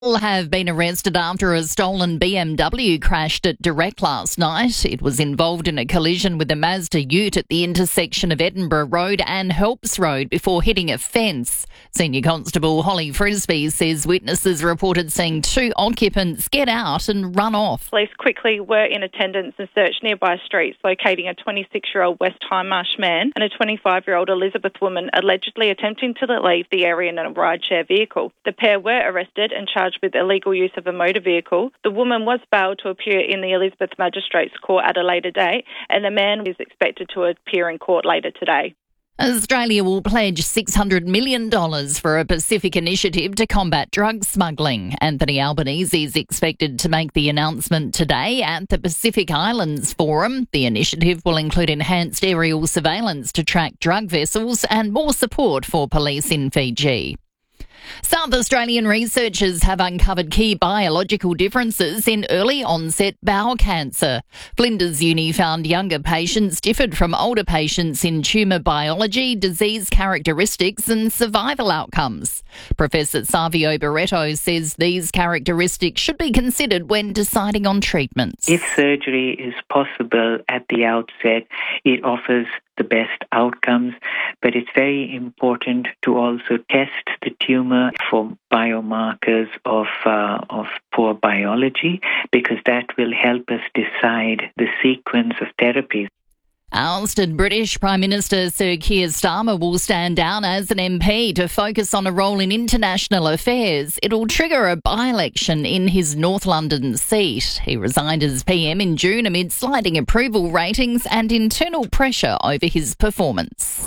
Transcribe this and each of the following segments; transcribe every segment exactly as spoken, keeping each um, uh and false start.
Have been arrested after a stolen B M W crashed at Direct last night. It was involved in a collision with a Mazda Ute at the intersection of Edinburgh Road and Helps Road before hitting a fence. Senior Constable Holly Frisbee says witnesses reported seeing two occupants get out and run off. Police quickly were in attendance and searched nearby streets, locating a twenty-six-year-old West Hindmarsh man and a twenty-five-year-old Elizabeth woman allegedly attempting to leave the area in a rideshare vehicle. The pair were arrested and charged with illegal use of a motor vehicle. The woman was bailed to appear in the Elizabeth Magistrates Court at a later date, and the man is expected to appear in court later today. Australia will pledge six hundred million dollars for a Pacific initiative to combat drug smuggling. Anthony Albanese is expected to make the announcement today at the Pacific Islands Forum. The initiative will include enhanced aerial surveillance to track drug vessels and more support for police in Fiji. South Australian researchers have uncovered key biological differences in early onset bowel cancer. Flinders Uni found younger patients differed from older patients in tumour biology, disease characteristics and survival outcomes. Professor Savio Barreto says these characteristics should be considered when deciding on treatments. If surgery is possible at the outset, it offers the best outcomes, but it's very important to also test the tumour for biomarkers of uh, of poor biology, because that will help us decide the sequence of therapies. Ousted British Prime Minister Sir Keir Starmer will stand down as an M P to focus on a role in international affairs. It'll trigger a by-election in his North London seat. He resigned as P M in June amid sliding approval ratings and internal pressure over his performance.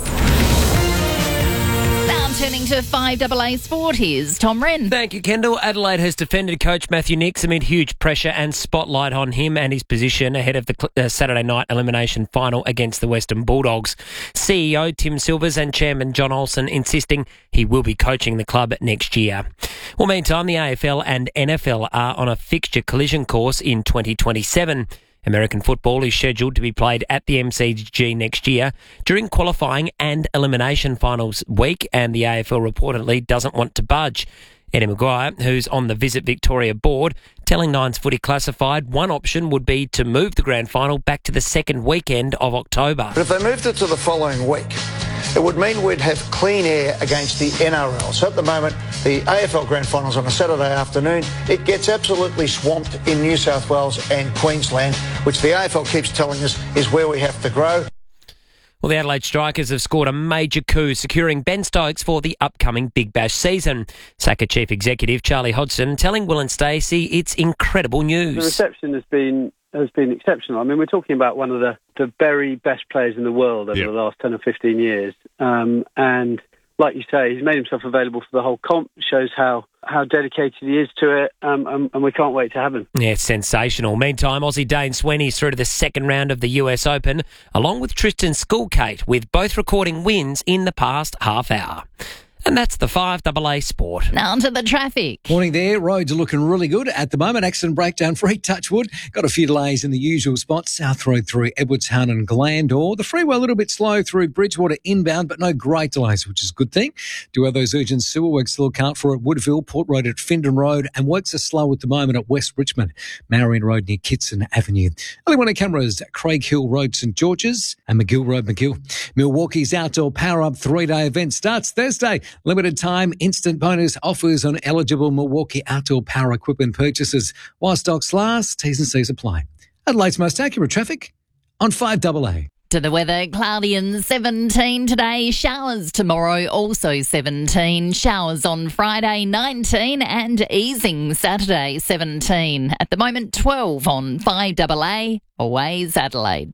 Now turning to five A A Sport, here's Tom Wren. Thank you, Kendall. Adelaide has defended coach Matthew Nicks amid huge pressure and spotlight on him and his position ahead of the uh, Saturday night elimination final against the Western Bulldogs. C E O Tim Silvers and Chairman John Olsen insisting he will be coaching the club next year. Well, meantime, the A F L and N F L are on a fixture collision course in twenty twenty-seven. American football is scheduled to be played at the M C G next year during qualifying and elimination finals week, and the A F L reportedly doesn't want to budge. Eddie Maguire, who's on the Visit Victoria board, telling Nine's Footy Classified one option would be to move the grand final back to the second weekend of October. But if they moved it to the following week, it would mean we'd have clean air against the N R L. So at the moment, the A F L Grand Final's on a Saturday afternoon. It gets absolutely swamped in New South Wales and Queensland, which the A F L keeps telling us is where we have to grow. Well, the Adelaide Strikers have scored a major coup, securing Ben Stokes for the upcoming Big Bash season. Saka Chief Executive Charlie Hodgson telling Will and Stacey it's incredible news. The reception has been has been exceptional. I mean, we're talking about one of the, the very best players in the world over yep. the last ten or fifteen years. Um, and like you say, he's made himself available for the whole comp. Shows how, how dedicated he is to it, um, and, and we can't wait to have him. Yeah, it's sensational. Meantime, Aussie Dane Sweeney's through to the second round of the U S Open, along with Tristan Schoolkate, with both recording wins in the past half hour. And that's the five A A Sport. Now to the traffic. Morning there. Roads are looking really good at the moment. Accident breakdown free, touch wood. Got a few delays in the usual spots. South Road through Edwardstown and Glandore. The freeway a little bit slow through Bridgewater inbound, but no great delays, which is a good thing. Do have those urgent sewer works still account for at Woodville, Port Road at Findon Road, and works are slow at the moment at West Richmond, Marion Road near Kitson Avenue. Early morning cameras, Craig Hill Road, St George's, and McGill Road, McGill. Milwaukee's Outdoor Power Up three-day event starts Thursday. Limited time instant bonus offers on eligible Milwaukee outdoor power equipment purchases. While stocks last, T's and C's apply. Adelaide's most accurate traffic on five A A. To the weather, cloudy and seventeen today, showers tomorrow, also seventeen, showers on Friday, nineteen, and easing Saturday, seventeen. At the moment, twelve on five A A, always Adelaide.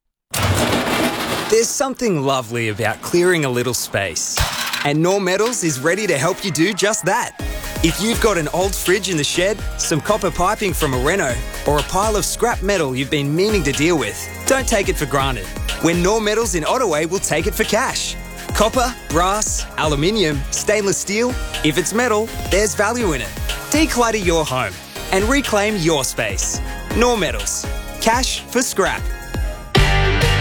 There's something lovely about clearing a little space. And Norm Metals is ready to help you do just that. If you've got an old fridge in the shed, some copper piping from a reno, or a pile of scrap metal you've been meaning to deal with, don't take it for granted. When Norm Metals in Ottaway will take it for cash. Copper, brass, aluminium, stainless steel, if it's metal, there's value in it. Declutter your home and reclaim your space. Norm Metals. Cash for scrap.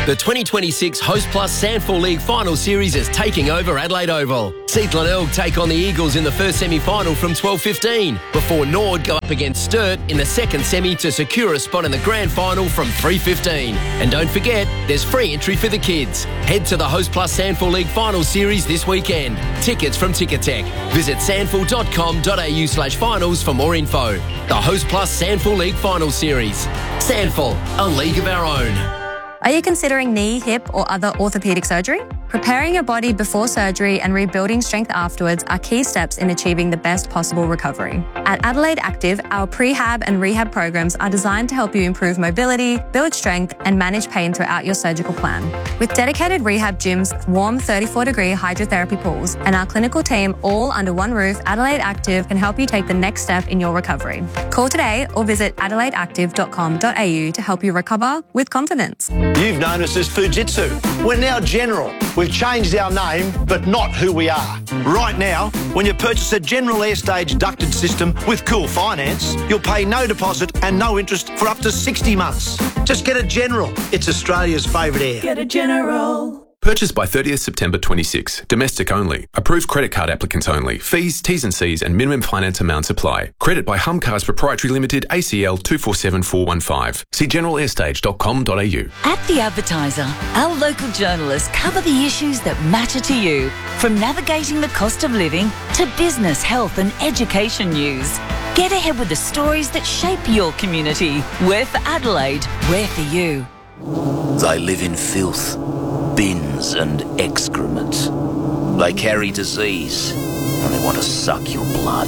The twenty twenty-six Host Plus Sandford League Final Series is taking over Adelaide Oval. Seath Glenelg take on the Eagles in the first semi-final from twelve fifteen, before Nord go up against Sturt in the second semi to secure a spot in the grand final from three fifteen. And don't forget, there's free entry for the kids. Head to the Host Plus Sandford League Final Series this weekend. Tickets from Ticketek. Visit sandford dot com dot a u slash finals for more info. The Host Plus Sandford League Final Series. Sandford, a league of our own. Are you considering knee, hip or other orthopaedic surgery? Preparing your body before surgery and rebuilding strength afterwards are key steps in achieving the best possible recovery. At Adelaide Active, our prehab and rehab programs are designed to help you improve mobility, build strength and manage pain throughout your surgical plan. With dedicated rehab gyms, warm thirty-four degree hydrotherapy pools and our clinical team all under one roof, Adelaide Active can help you take the next step in your recovery. Call today or visit adelaide active dot com dot a u to help you recover with confidence. You've known us as Fujitsu. We're now General. We've changed our name, but not who we are. Right now, when you purchase a General Airstage ducted system with Cool Finance, you'll pay no deposit and no interest for up to sixty months. Just get a General. It's Australia's favourite air. Get a General. Purchased by thirtieth September twenty-six. Domestic only. Approved credit card applicants only. Fees, T's and C's and minimum finance amounts apply. Credit by Hum Cars Proprietary Limited, A C L two four seven four one five. See general airstage dot com dot a u. At The Advertiser, our local journalists cover the issues that matter to you, from navigating the cost of living to business, health and education news. Get ahead with the stories that shape your community. We're for Adelaide. We're for you. They live in filth, bins and excrement. They carry disease and they want to suck your blood.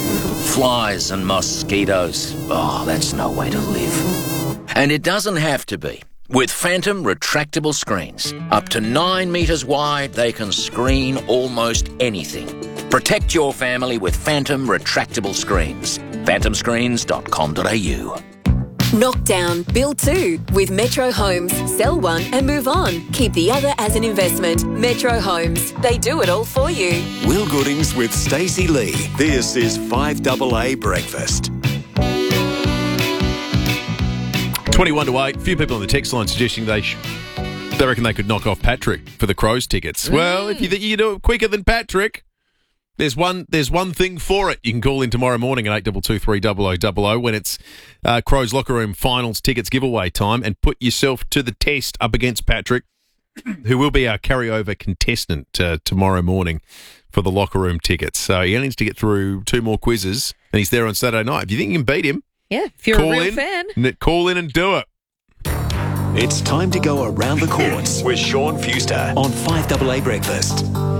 Flies and mosquitoes. Oh, that's no way to live. And it doesn't have to be. With Phantom retractable screens, up to nine metres wide, they can screen almost anything. Protect your family with Phantom retractable screens. phantom screens dot com dot a u. Knock down, build two with Metro Homes. Sell one and move on. Keep the other as an investment. Metro Homes. They do it all for you. Will Goodings with Stacey Lee. This is five A A Breakfast. twenty-one to eight. A few people on the text line suggesting they sh- they reckon they could knock off Patrick for the Crows tickets. Mm. Well, if you think you can do it quicker than Patrick, There's one There's one thing for it. You can call in tomorrow morning at eight two two three zero zero zero zero when it's uh, Crows Locker Room Finals tickets giveaway time and put yourself to the test up against Patrick, who will be our carryover contestant uh, tomorrow morning for the Locker Room tickets. So he only needs to get through two more quizzes and he's there on Saturday night. If you think you can beat him, yeah, if you're call a real in, fan. n- call in and do it. It's time to go around the courts with Sean Fuster on five A A Breakfast.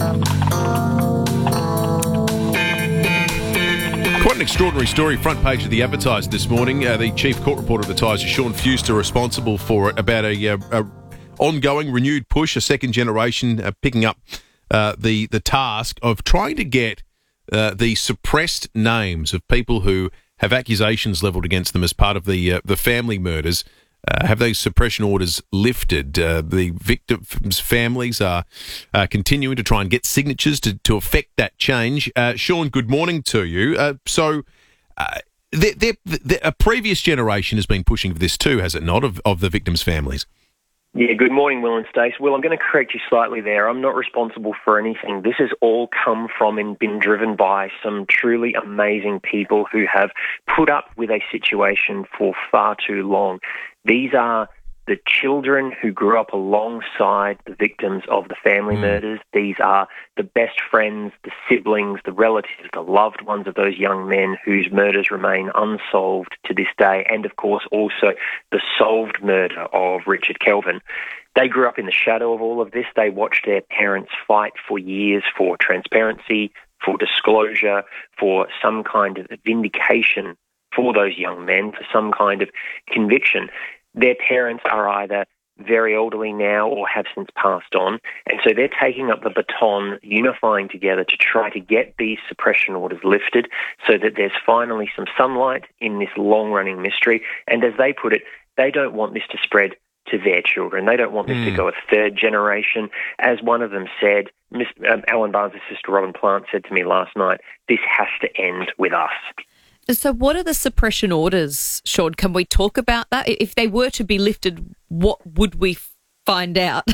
Quite an extraordinary story, front page of the Advertiser this morning. Uh, the chief court reporter of the Advertiser, Sean Fuster, responsible for it, about a, uh, a ongoing, renewed push, a second generation uh, picking up uh, the the task of trying to get uh, the suppressed names of people who have accusations levelled against them as part of the uh, the family murders. Uh, have those suppression orders lifted? Uh, the victims' families are uh, continuing to try and get signatures to, to effect that change. Uh, Sean, good morning to you. Uh, so, uh, they're, they're, they're, a previous generation has been pushing for this too, has it not, of, of the victims' families? Yeah, good morning, Will and Stace. Will, I'm going to correct you slightly there. I'm not responsible for anything. This has all come from and been driven by some truly amazing people who have put up with a situation for far too long. These are the children who grew up alongside the victims of the family mm. murders. These are the best friends, the siblings, the relatives, the loved ones of those young men whose murders remain unsolved to this day, and of course also the solved murder of Richard Kelvin. They grew up in the shadow of all of this. They watched their parents fight for years for transparency, for disclosure, for some kind of vindication for those young men, for some kind of conviction. Their parents are either very elderly now or have since passed on, and so they're taking up the baton, unifying together to try to get these suppression orders lifted so that there's finally some sunlight in this long-running mystery. And as they put it, they don't want this to spread to their children. They don't want this mm. to go a third generation. As one of them said, Miss um, Alan Barnes' sister Robin Plant said to me last night, this has to end with us. So what are the suppression orders, Sean? Can we talk about that? If they were to be lifted, what would we find out?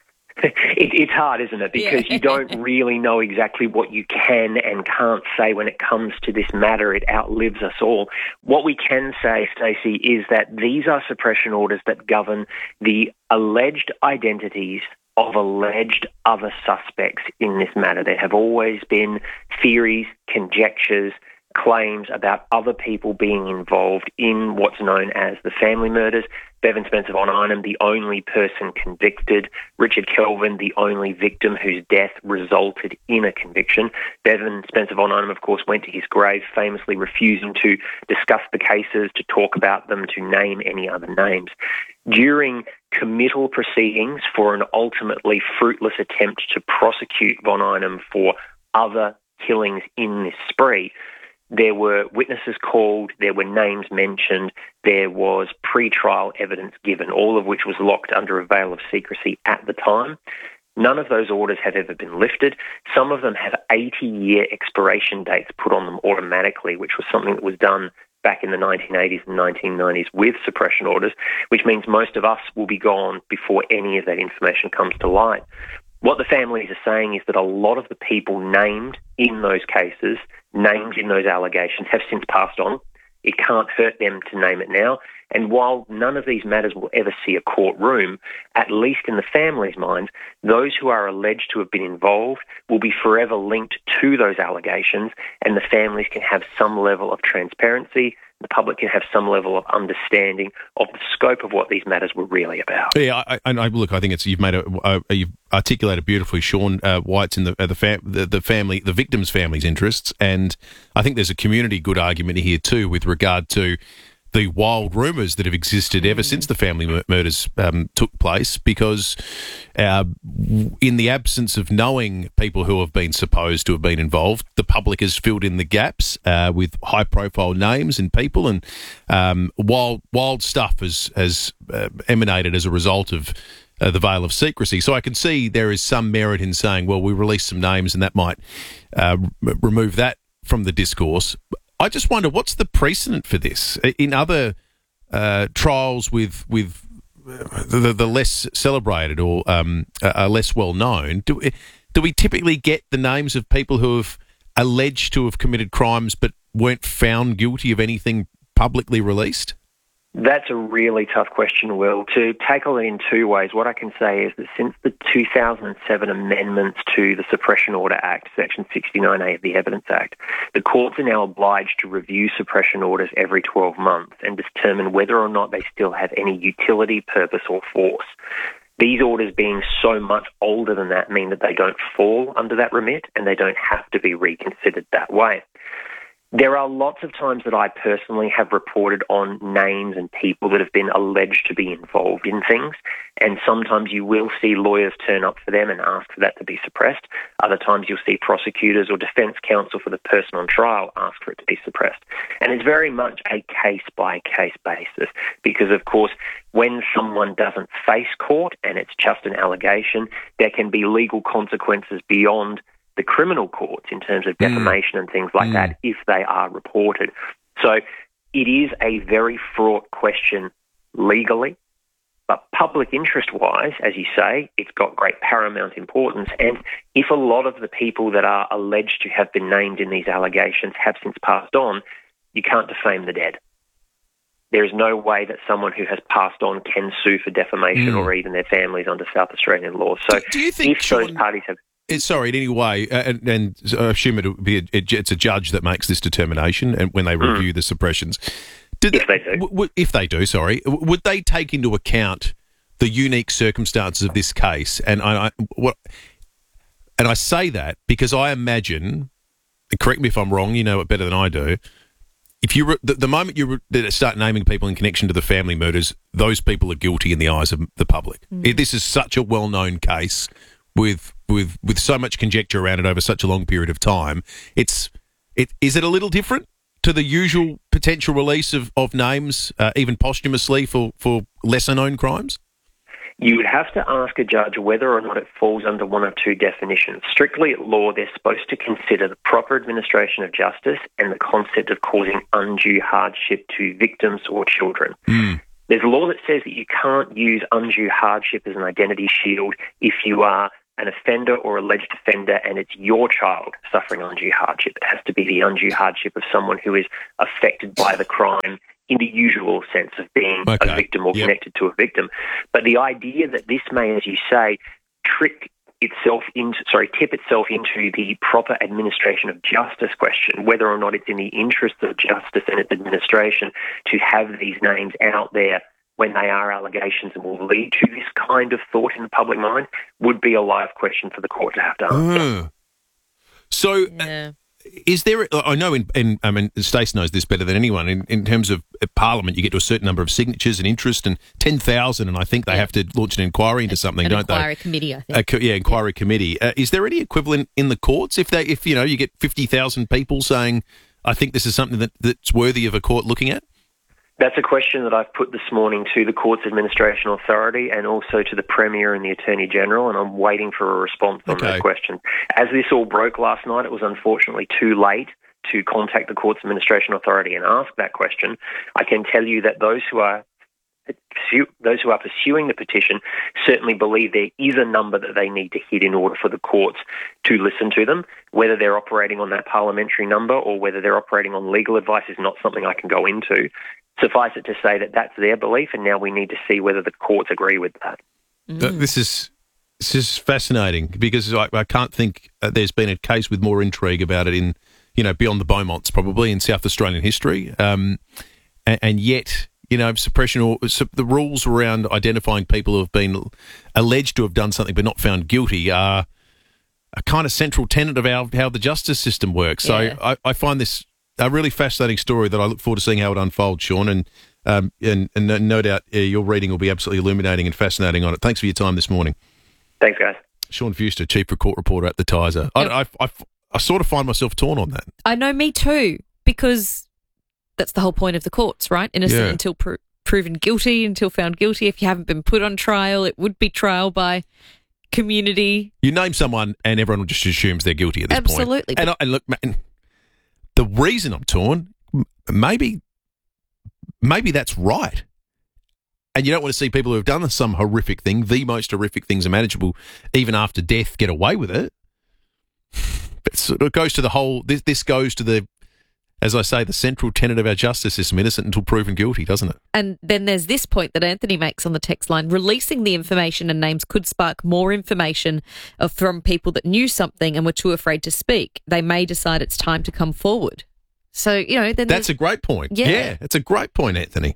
It, it's hard, isn't it? Because yeah. you don't really know exactly what you can and can't say when it comes to this matter. It outlives us all. What we can say, Stacey, is that these are suppression orders that govern the alleged identities of alleged other suspects in this matter. There have always been theories, conjectures, claims about other people being involved in what's known as the family murders. Bevan Spencer von Einem, the only person convicted. Richard Kelvin, the only victim whose death resulted in a conviction. Bevan Spencer von Einem, of course, went to his grave famously refusing to discuss the cases, to talk about them, to name any other names. During committal proceedings for an ultimately fruitless attempt to prosecute von Einem for other killings in this spree, there were witnesses called, there were names mentioned, there was pre-trial evidence given, all of which was locked under a veil of secrecy at the time. None of those orders have ever been lifted. Some of them have eighty-year expiration dates put on them automatically, which was something that was done back in the nineteen eighties and nineteen nineties with suppression orders, which means most of us will be gone before any of that information comes to light. What the families are saying is that a lot of the people named in those cases, named in those allegations, have since passed on. It can't hurt them to name it now. And while none of these matters will ever see a courtroom, at least in the family's minds, those who are alleged to have been involved will be forever linked to those allegations, and the families can have some level of transparency. The public can have some level of understanding of the scope of what these matters were really about. Yeah, I, I, look, I think it's you've made a, a you've articulated beautifully, Sean. Uh, why it's in the uh, the, fam- the the family, the victim's family's interests, and I think there's a community good argument here too with regard to the wild rumours that have existed ever since the family mur- murders um, took place, because uh, in the absence of knowing people who have been supposed to have been involved, the public has filled in the gaps uh, with high-profile names and people, and um, wild wild stuff has, has uh, emanated as a result of uh, the veil of secrecy. So I can see there is some merit in saying, well, we released some names and that might uh, r- remove that from the discourse. I just wonder, what's the precedent for this in other uh, trials with with the, the less celebrated or um, are less well known? Do do we typically get the names of people who have alleged to have committed crimes but weren't found guilty of anything publicly released? That's a really tough question, Will. To tackle it in two ways, what I can say is that since the two thousand seven amendments to the Suppression Order Act, Section sixty-nine A of the Evidence Act, the courts are now obliged to review suppression orders every twelve months and determine whether or not they still have any utility, purpose or force. These orders being so much older than that mean that they don't fall under that remit and they don't have to be reconsidered that way. There are lots of times that I personally have reported on names and people that have been alleged to be involved in things, and sometimes you will see lawyers turn up for them and ask for that to be suppressed. Other times you'll see prosecutors or defence counsel for the person on trial ask for it to be suppressed. And it's very much a case-by-case basis because, of course, when someone doesn't face court and it's just an allegation, there can be legal consequences beyond the criminal courts in terms of defamation mm. and things like mm. that if they are reported. So it is a very fraught question legally, but public interest-wise, as you say, it's got great paramount importance. And if a lot of the people that are alleged to have been named in these allegations have since passed on, you can't defame the dead. There is no way that someone who has passed on can sue for defamation mm. or even their families under South Australian law. So do, do you think, if Sean, those parties have... Sorry, in any way, uh, and, and I assume it would be a, it's a judge that makes this determination and when they mm. review the suppressions. Did if they, they do. W- w- if they do, sorry. Would they take into account the unique circumstances of this case? And I, I, what, and I say that because I imagine, and correct me if I'm wrong, you know it better than I do, if you re- the, the moment you re- start naming people in connection to the family murders, those people are guilty in the eyes of the public. Mm. It, this is such a well-known case with with with so much conjecture around it over such a long period of time. It's it is it a little different to the usual potential release of, of names, uh, even posthumously for, for lesser known crimes? You would have to ask a judge whether or not it falls under one of two definitions. Strictly at law, they're supposed to consider the proper administration of justice and the concept of causing undue hardship to victims or children. Mm. There's a law that says that you can't use undue hardship as an identity shield if you are an offender or alleged offender and it's your child suffering undue hardship. It has to be the undue hardship of someone who is affected by the crime in the usual sense of being Okay. a victim or Yep. connected to a victim. But the idea that this may, as you say, trick itself into, sorry, tip itself into the proper administration of justice question, whether or not it's in the interests of justice and its administration to have these names out there when they are allegations and will lead to this kind of thought in the public mind, would be a live question for the court to have to answer. Uh, so, uh, is there? I know, in, in I mean, Stace knows this better than anyone. In, in terms of uh, Parliament, you get to a certain number of signatures and interest, and ten thousand, and I think they have to launch an inquiry into something, An don't inquiry they? committee, I think. A co- yeah, inquiry committee. Uh, is there any equivalent in the courts? If they, if you know, you get fifty thousand people saying, "I think this is something that, that's worthy of a court looking at." That's a question that I've put this morning to the Courts Administration Authority and also to the Premier and the Attorney General, and I'm waiting for a response on Okay. those questions. As this all broke last night, it was unfortunately too late to contact the Courts Administration Authority and ask that question. I can tell you that those who are pursue, those who are pursuing the petition certainly believe there is a number that they need to hit in order for the courts to listen to them. Whether they're operating on that parliamentary number or whether they're operating on legal advice is not something I can go into. Suffice it to say that that's their belief, and now we need to see whether the courts agree with that. Uh, This is this is fascinating because I, I can't think uh, there's been a case with more intrigue about it in, you know, beyond the Beaumonts probably in South Australian history, um, and, and yet, you know, suppression or so the rules around identifying people who have been alleged to have done something but not found guilty are a kind of central tenet of our, how the justice system works. So Yeah. I, I find this a really fascinating story that I look forward to seeing how it unfolds, Sean, and um, and, and no- no doubt uh, your reading will be absolutely illuminating and fascinating on it. Thanks for your time this morning. Thanks, guys. Sean Fuster, Chief Court Reporter at The Tiser. I, I, I, I sort of find myself torn on that. I know, me too, because that's the whole point of the courts, right? Innocent Yeah. until pro- proven guilty, until found guilty. If you haven't been put on trial, it would be trial by community. You name someone and everyone just assumes they're guilty at this point. Absolutely. And, I, and look, man, the reason I'm torn, m- maybe, maybe that's right. And you don't want to see people who have done some horrific thing, the most horrific things imaginable, even after death, get away with it. But sort of goes to the whole, this, this goes to the, as I say, the central tenet of our justice system, innocent until proven guilty, doesn't it? And then there's this point that Anthony makes on the text line. Releasing the information and names could spark more information of, from people that knew something and were too afraid to speak. They may decide it's time to come forward. So, you know, then That's there's- a great point. Yeah. yeah, that's a great point, Anthony.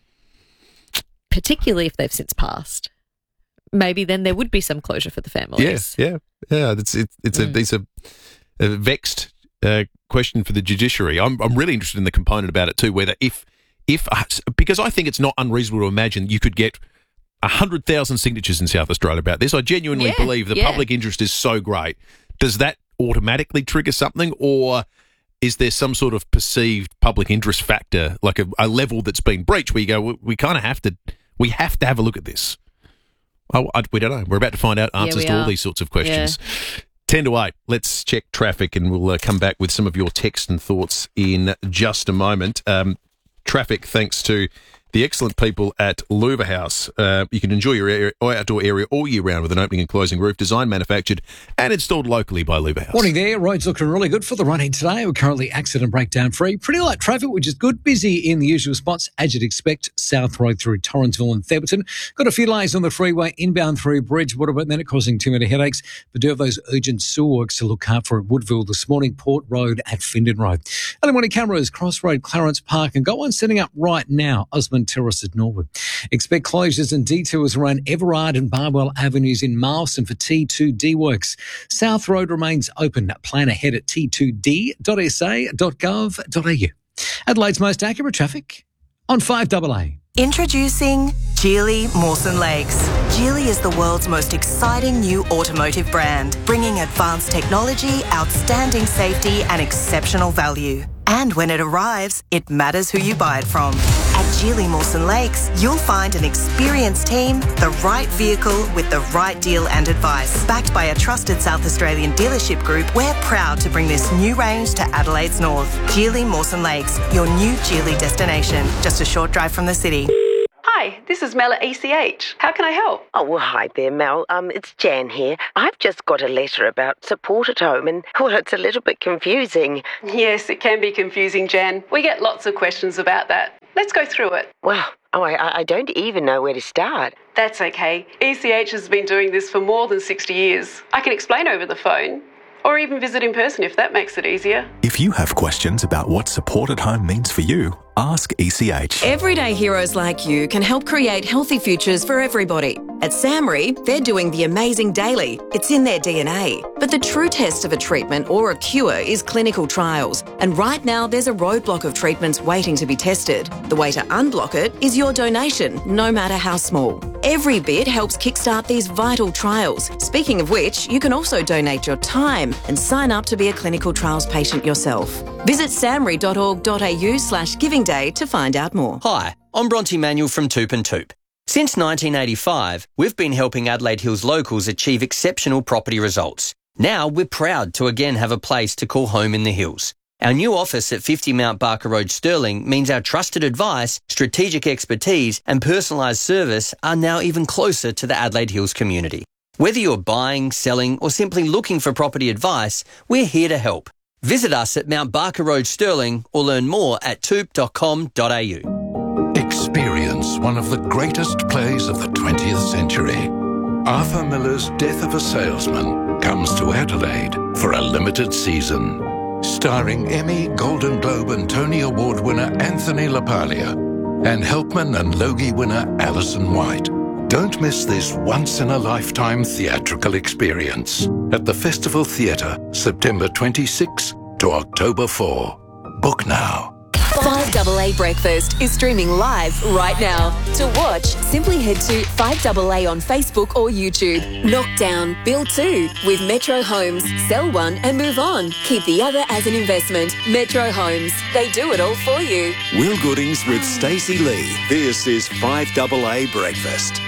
particularly if they've since passed. Maybe then there would be some closure for the families. Yeah, yeah, yeah. It's it, it's Mm. a it's a, a vexed uh, question for the judiciary. I'm I'm really interested in the component about it too. Whether if if because I think it's not unreasonable to imagine you could get a hundred thousand signatures in South Australia about this. I genuinely Yeah, believe the yeah. public interest is so great. Does that automatically trigger something, or is there some sort of perceived public interest factor, like a, a level that's been breached, where you go, we, we kind of have to, we have to have a look at this? I, I, we don't know. We're about to find out Yeah, answers we to all are. these sorts of questions. ten to eight. Let's check traffic, and we'll uh, come back with some of your text and thoughts in just a moment. Um, traffic, thanks to the excellent people at Louver House. Uh, you can enjoy your area, outdoor area all year round with an opening and closing roof, designed, manufactured and installed locally by Louver House. Morning there. Roads looking really good for the running today. We're currently accident breakdown free. Pretty light traffic, which is good. Busy in the usual spots, as you'd expect. South Road through Torrensville and Theberton. Got a few delays on the freeway inbound through Bridgewater, but then it causing too many headaches. But do have those urgent sewer works to look out for at Woodville this morning. Port Road at Findon Road. Early morning cameras, Crossroad, Clarence Park, and got one setting up right now, Osmond Terrace at Norwood. Expect closures and detours around Everard and Barbwell Avenues in Marston for T two D works. South Road remains open. Plan ahead at t two d dot s a dot gov dot a u. Adelaide's most accurate traffic on five A A. Introducing Geely Mawson Lakes. Geely is the world's most exciting new automotive brand, bringing advanced technology, outstanding safety and exceptional value. And when it arrives, it matters who you buy it from. At Geely Mawson Lakes, you'll find an experienced team, the right vehicle with the right deal and advice. Backed by a trusted South Australian dealership group, we're proud to bring this new range to Adelaide's north. Geely Mawson Lakes, your new Geely destination, just a short drive from the city. Hi, Hi, this is Mel at E C H. How can I help? Oh, well, hi there, Mel. Um, it's Jan here. I've just got a letter about support at home and, well, it's a little bit confusing. Yes, it can be confusing, Jan. We get lots of questions about that. Let's go through it. Wow. Oh, I, I don't even know where to start. That's okay. E C H has been doing this for more than sixty years. I can explain over the phone, or even visit in person if that makes it easier. If you have questions about what support at home means for you, ask E C H. Everyday heroes like you can help create healthy futures for everybody. At SAMRI, they're doing the amazing daily. It's in their D N A. But the true test of a treatment or a cure is clinical trials. And right now, there's a roadblock of treatments waiting to be tested. The way to unblock it is your donation, no matter how small. Every bit helps kickstart these vital trials. Speaking of which, you can also donate your time and sign up to be a clinical trials patient yourself. Visit samri.org.au slash giving day to find out more. Hi, I'm Bronte Manuel from Toop and Toop. Since nineteen eighty-five, we've been helping Adelaide Hills locals achieve exceptional property results. Now we're proud to again have a place to call home in the hills. Our new office at fifty Mount Barker Road, Stirling, means our trusted advice, strategic expertise and personalised service are now even closer to the Adelaide Hills community. Whether you're buying, selling or simply looking for property advice, we're here to help. Visit us at Mount Barker Road, Stirling, or learn more at toop dot com dot a u. Experience one of the greatest plays of the twentieth century. Arthur Miller's Death of a Salesman comes to Adelaide for a limited season. Starring Emmy, Golden Globe and Tony Award winner Anthony LaPaglia and Helpman and Logie winner Alison White. Don't miss this once-in-a-lifetime theatrical experience at the Festival Theatre, September twenty-sixth to October fourth. Book now. five A A Breakfast is streaming live right now. To watch, simply head to five A A on Facebook or YouTube. Knock down, build two with Metro Homes. Sell one and move on. Keep the other as an investment. Metro Homes. They do it all for you. Will Goodings with Stacey Lee. This is five A A Breakfast.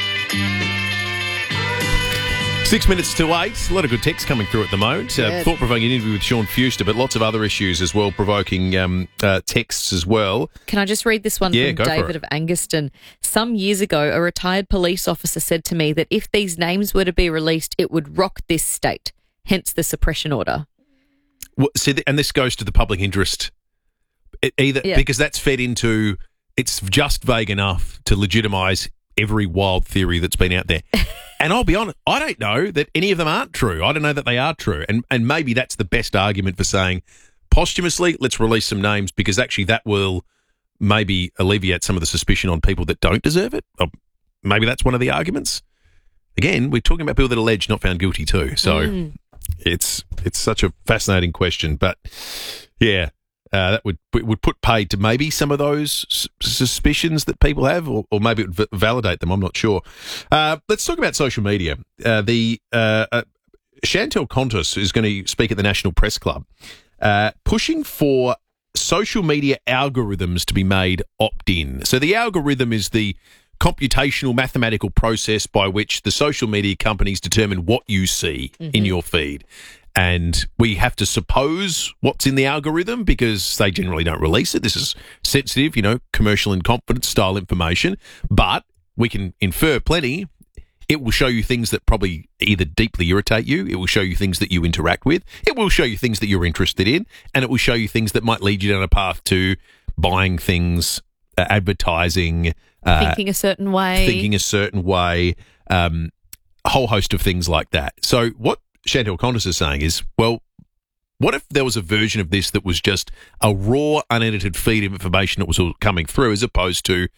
Six minutes to eight. A lot of good texts coming through at the moment. Uh, Good. thought-provoking interview with Sean Fuster, but lots of other issues as well, provoking um, uh, texts as well. Can I just read this one Yeah, from go for David it. of Anguston? Some years ago, a retired police officer said to me that if these names were to be released, it would rock this state, hence the suppression order. Well, see, th- and this goes to the public interest, it, either Yeah. because that's fed into. It's just vague enough to legitimise every wild theory that's been out there. And I'll be honest, I don't know that any of them aren't true. I don't know that they are true, and and maybe that's the best argument for saying posthumously, let's release some names because actually that will maybe alleviate some of the suspicion on people that don't deserve it. Or maybe that's one of the arguments. Again, we're talking about people that are alleged, not found guilty too. So Mm. it's it's such a fascinating question, but yeah, uh, that would it would put paid to maybe some of those s- suspicions that people have, or, or maybe it would v- validate them. I'm not sure. Uh, let's talk about social media. Uh, the uh, uh, Chantal Contis is going to speak at the National Press Club, uh, pushing for social media algorithms to be made opt-in. So the algorithm is the computational mathematical process by which the social media companies determine what you see in Mhm. your feed. And we have to suppose what's in the algorithm because they generally don't release it. This is sensitive, you know, commercial and confidence style information. But we can infer plenty. It will show you things that probably either deeply irritate you. It will show you things that you interact with. It will show you things that you're interested in. And it will show you things that might lead you down a path to buying things, uh, advertising, uh, Thinking a certain way. thinking a certain way, um, a whole host of things like that. So what Chantal Contis is saying is, well, what if there was a version of this that was just a raw, unedited feed of information that was all coming through as opposed to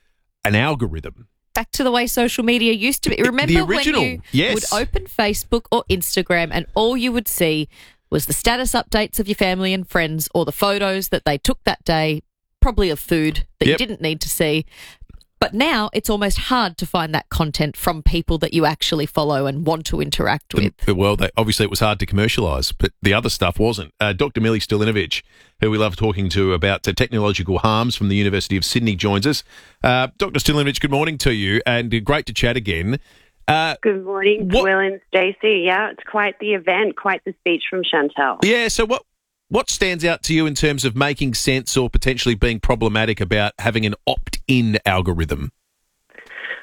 an algorithm? Back to the way social media used to be. Remember original, when you yes. would open Facebook or Instagram and all you would see was the status updates of your family and friends or the photos that they took that day, probably of food that Yep. you didn't need to see. But now it's almost hard to find that content from people that you actually follow and want to interact with. Well, they, obviously it was hard to commercialise, but the other stuff wasn't. Uh, Doctor Millie Stilinovic, who we love talking to about uh, technological harms from the University of Sydney, joins us. Uh, Doctor Stilinovic, good morning to you, and uh, great to chat again. Uh, Good morning, what- Will and Stacey. Yeah, it's quite the event, quite the speech from Chantal. yeah, so what what stands out to you in terms of making sense or potentially being problematic about having an opt-in algorithm?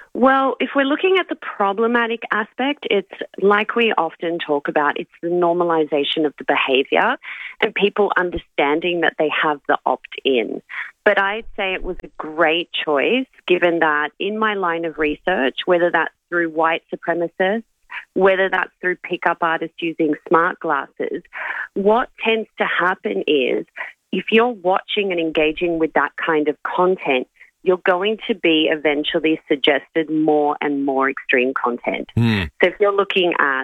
Well, if we're looking at the problematic aspect, it's like we often talk about, it's the normalization of the behaviour and people understanding that they have the opt-in. But I'd say it was a great choice, given that in my line of research, whether that's through white supremacists, whether that's through pickup artists using smart glasses, what tends to happen is if you're watching and engaging with that kind of content, you're going to be eventually suggested more and more extreme content. Mm. So if you're looking at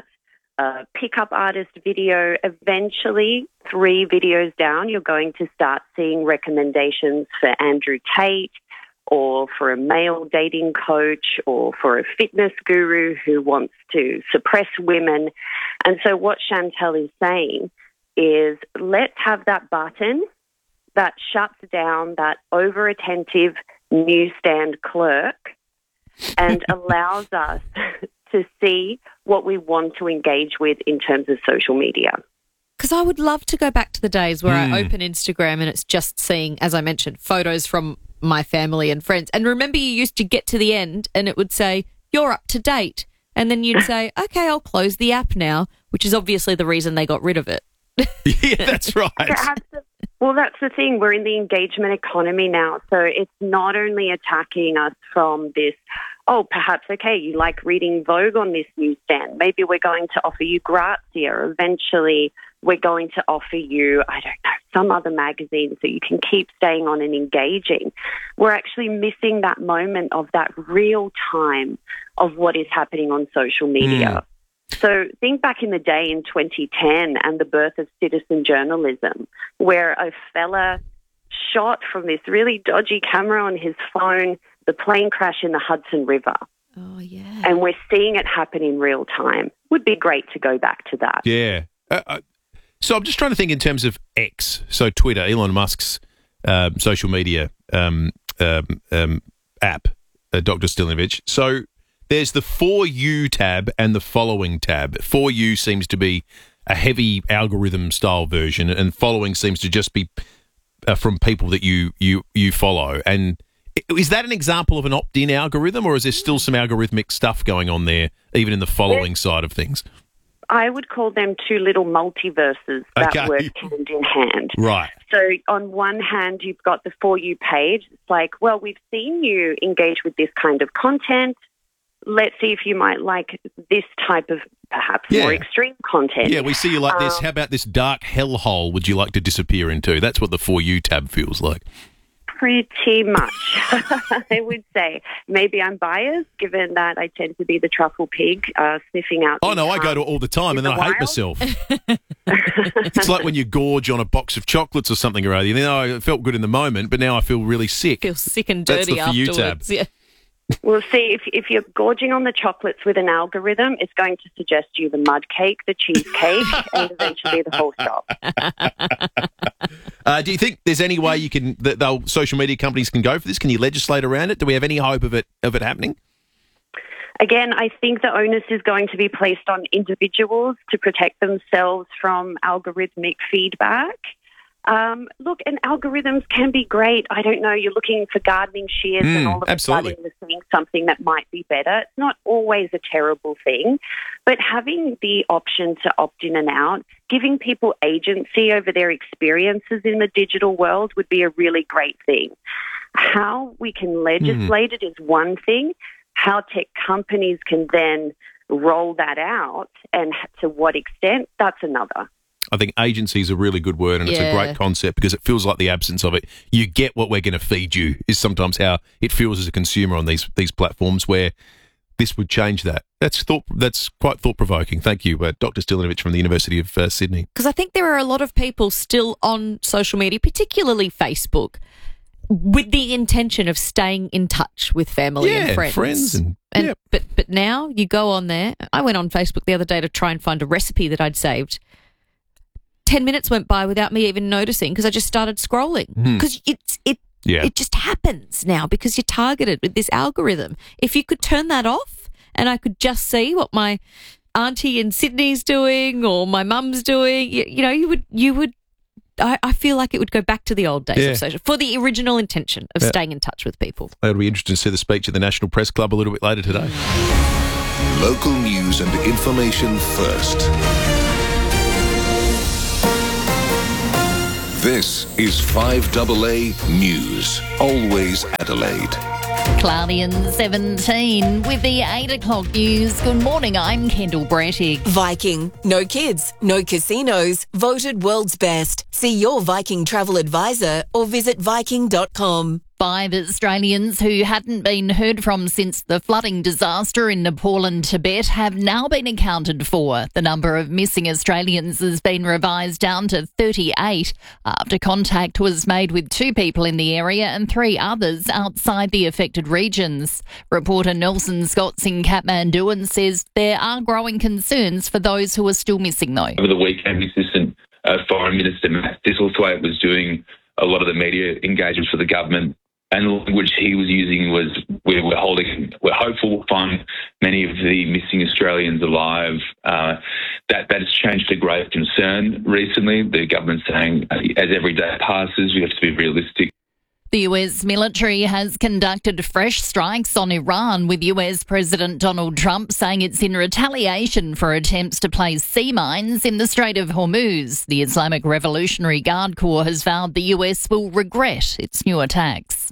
a pickup artist video, eventually three videos down, you're going to start seeing recommendations for Andrew Tate or for a male dating coach or for a fitness guru who wants to suppress women. And so what Chantel is saying is let's have that button that shuts down that over-attentive newsstand clerk and allows us to see what we want to engage with in terms of social media. Because I would love to go back to the days where Mm. I open Instagram and it's just seeing, as I mentioned, photos from my family and friends. And remember, you used to get to the end and it would say, you're up to date. And then you'd say, okay, I'll close the app now, which is obviously the reason they got rid of it. Yeah, that's right. Well, that's the thing. We're in the engagement economy now. So it's not only attacking us from this, oh, perhaps, okay, you like reading Vogue on this newsstand. Maybe we're going to offer you Grazia. Eventually, we're going to offer you, I don't know, some other magazine so you can keep staying on and engaging. We're actually missing that moment of that real time of what is happening on social media. Mm. So think back in the day in twenty ten and the birth of citizen journalism, where a fella shot from this really dodgy camera on his phone the plane crash in the Hudson River. Oh, yeah. And we're seeing it happen in real time. Would be great to go back to that. Yeah. Uh, uh, so I'm just trying to think in terms of X, so Twitter, Elon Musk's um, social media um, um, um, app, uh, Doctor Stiljanovic. So there's the For You tab and the Following tab. For You seems to be a heavy algorithm-style version, and Following seems to just be uh, from people that you you you follow. And is that an example of an opt-in algorithm, or is there still some algorithmic stuff going on there, even in the following side of things? I would call them two little multiverses that Okay. work hand in hand. Right. So on one hand, you've got the For You page. It's like, well, we've seen you engage with this kind of content. Let's see if you might like this type of perhaps Yeah. more extreme content. Yeah, we see you like this. Um, How about this dark hellhole would you like to disappear into? That's what the For You tab feels like. Pretty much, I would say. Maybe I'm biased, given that I tend to be the truffle pig, uh, sniffing out. Oh, no, these, I go um, to it all the time, and then in I the hate wild. myself. It's like when you gorge on a box of chocolates or something or other. You know, it felt good in the moment, but now I feel really sick. Feel sick and That's dirty the For You tab. afterwards. Yeah. Well, see, if, if you're gorging on the chocolates with an algorithm, it's going to suggest you the mud cake, the cheesecake, and eventually the whole shop. Uh, do you think there's any way you can that they'll social media companies can go for this? Can you legislate around it? Do we have any hope of it of it happening? Again, I think the onus is going to be placed on individuals to protect themselves from algorithmic feedback. Um, look, and algorithms can be great. I don't know, you're looking for gardening shears Mm, and all of absolutely. a sudden you're seeing something that might be better. It's not always a terrible thing, but having the option to opt in and out, giving people agency over their experiences in the digital world would be a really great thing. How we can legislate it is one thing. How tech companies can then roll that out and to what extent, that's another. I think agency is a really good word, and it's a Yeah. great concept because it feels like the absence of it. You get what we're going to feed you is sometimes how it feels as a consumer on these these platforms, where this would change that. That's thought. That's quite thought provoking. Thank you, uh, Doctor Stiljanovic from the University of uh, Sydney. Because I think there are a lot of people still on social media, particularly Facebook, with the intention of staying in touch with family Yeah, and friends. friends and- yeah. but but now you go on there. I went on Facebook the other day to try and find a recipe that I'd saved. Ten minutes went by without me even noticing because I just started scrolling. Hmm. Because it's it Yeah. it just happens now because you're targeted with this algorithm. If you could turn that off and I could just see what my auntie in Sydney's doing or my mum's doing, you, you know, you would you would I, I feel like it would go back to the old days Yeah. of social for the original intention of Yeah. staying in touch with people. It'll be interesting to see the speech at the National Press Club a little bit later today. Local news and information first. This is five A A News. Always Adelaide. Cloudy and seventeen with the eight o'clock news. Good morning, I'm Kendall Brettig. Viking. No kids, no casinos. Voted world's best. See your Viking travel advisor or visit viking dot com. Five Australians who hadn't been heard from since the flooding disaster in Nepal and Tibet have now been accounted for. The number of missing Australians has been revised down to thirty-eight after contact was made with two people in the area and three others outside the affected regions. Reporter Nelson Scott's in Kathmandu and says there are growing concerns for those who are still missing, though. Over the weekend, the Assistant uh, Foreign Minister Matt Thistlethwaite was doing a lot of the media engagements for the government. And the language he was using was, we're, we're holding, we're hopeful we'll find many of the missing Australians alive. Uh, that that has changed to grave concern recently. The government's saying, uh, as every day passes, we have to be realistic. The U S military has conducted fresh strikes on Iran, with U S President Donald Trump saying it's in retaliation for attempts to place sea mines in the Strait of Hormuz. The Islamic Revolutionary Guard Corps has vowed the U S will regret its new attacks.